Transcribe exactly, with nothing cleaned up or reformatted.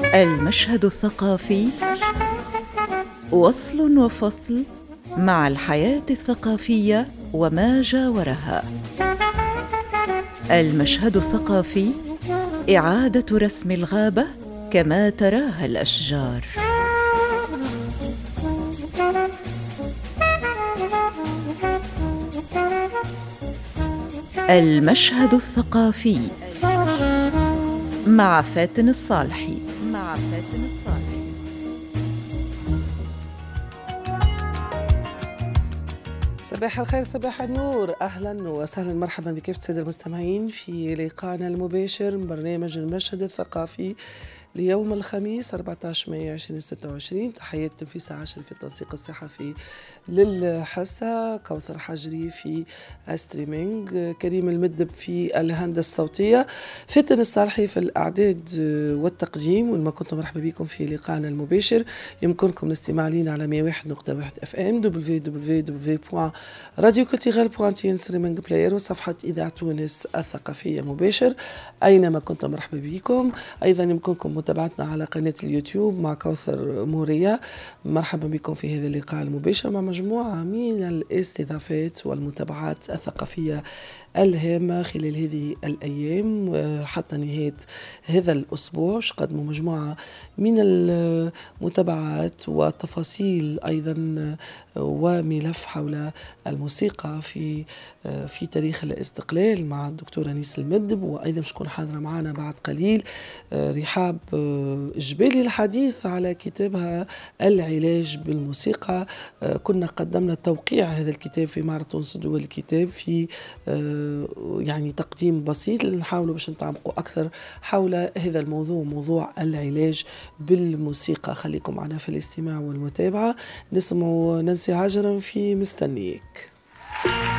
المشهد الثقافي وصل وفصل مع الحياة الثقافية وما جاورها. المشهد الثقافي إعادة رسم الغابة كما تراها الأشجار. المشهد الثقافي مع فاتن الصالحي مع فاتن الصالحي. صباح الخير، صباح النور، أهلا وسهلا، مرحبا بكافة السادة المستمعين في لقائنا المباشر من برنامج المشهد الثقافي ليوم الخميس أربعة عشر مايو ألفين وستة وعشرين. تحيات نفيسة عاشر في التنسيق الصحفي للحسا، كوثر حجري في الستريمينج، كريم المدب في الهندسة الصوتية، فاتن الصالحي في الإعداد والتقديم. ولما كنتم مرحبا بكم في لقائنا المباشر. يمكنكم الاستماع لنا على مية وواحد نقطة واحد اف ام دبليو دبليو دبليو دوت راديو كولتيغال دوت تي ان ستريمينج بلاير، وصفحة إذاعة تونس الثقافية مباشر أينما كنتم مرحبا بكم. أيضا يمكنكم متابعتنا على قناة اليوتيوب مع كوثر موريا. مرحبا بكم في هذا اللقاء المباشر مع مجموعة من الاستضافات والمتابعات الثقافية الهامة خلال هذه الأيام حتى نهاية هذا الأسبوع. قدموا مجموعة من المتابعات وتفاصيل أيضا وملف حول الموسيقى في في تاريخ الاستقلال مع الدكتورة نيس المدب، وأيضا شكون حاضرة معنا بعد قليل رحاب جبالي الحديث على كتابها العلاج بالموسيقى. كنا قدمنا توقيع هذا الكتاب في معرض تونس دول الكتاب في يعني تقديم بسيط نحاول باش نتعمقوا أكثر حول هذا الموضوع، موضوع العلاج بالموسيقى. خليكم معنا في الاستماع والمتابعة. نسمع نانسي عجرم في مستنيك.